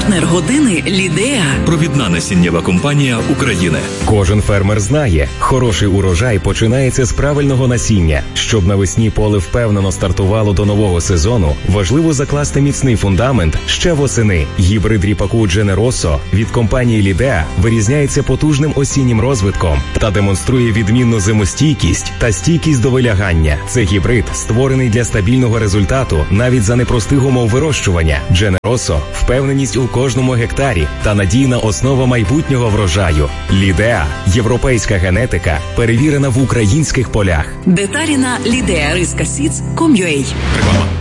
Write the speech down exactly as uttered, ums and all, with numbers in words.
Партнер години «Лідеа». Провідна насіннєва компанія України. Кожен фермер знає, хороший урожай починається з правильного насіння. Щоб навесні поле впевнено стартувало до нового сезону, важливо закласти міцний фундамент ще восени. Гібрид ріпаку Дженеросо від компанії «Лідеа» вирізняється потужним осіннім розвитком та демонструє відмінну зимостійкість та стійкість до вилягання. Це гібрид, створений для стабільного результату навіть за непростих умов вирощування. Дженеросо – впевненість у кожному гектарі та надійна основа майбутнього врожаю. «Лідеа» – європейська генетика, перевірена в українських полях. Деталі на лідеа риска сідс крапка ком крапка ю а. Реклама.